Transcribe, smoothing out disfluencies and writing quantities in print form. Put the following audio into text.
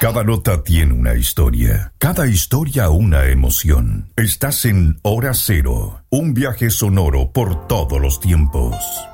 Cada nota tiene una historia, cada historia una emoción. Estás en Hora Cero, un viaje sonoro por todos los tiempos.